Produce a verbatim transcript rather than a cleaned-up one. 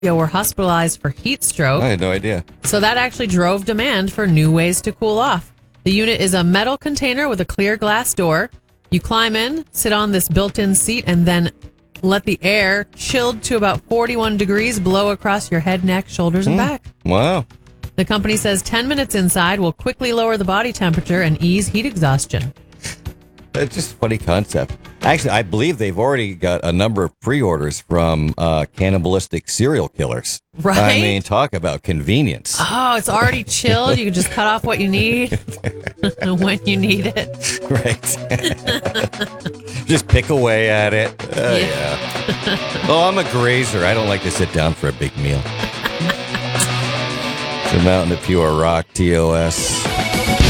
were hospitalized for heat stroke. I had no idea. So that actually drove demand for new ways to cool off. The unit is a metal container with a clear glass door. You climb in, sit on this built-in seat, and then let the air chilled to about forty-one degrees blow across your head, neck, shoulders, and Mm. back. Wow. The company says ten minutes inside will quickly lower the body temperature and ease heat exhaustion. It's just a funny concept. Actually, I believe they've already got a number of pre-orders from uh, cannibalistic serial killers. Right? I mean, talk about convenience. Oh, it's already chilled. You can just cut off what you need when you need it. Right. Just pick away at it. Uh, Yeah. yeah. Oh, I'm a grazer. I don't like to sit down for a big meal. The Mountain of Pure Rock, T O S.